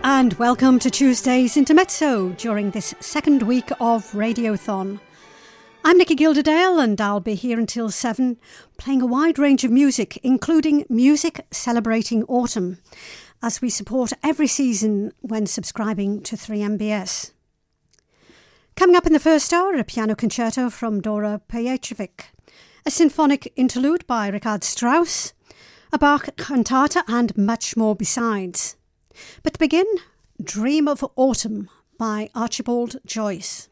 And welcome to Tuesday's Intermezzo during this second week of Radiothon. I'm Nikki Gilderdale and I'll be here until 7 playing a wide range of music, including music celebrating autumn, as we support every season when subscribing to 3MBS. Coming up in the first hour, a piano concerto from Dora Pejacevic, a symphonic interlude by Richard Strauss, a Bach cantata and much more besides. But to begin, Dream of Autumn by Archibald Joyce.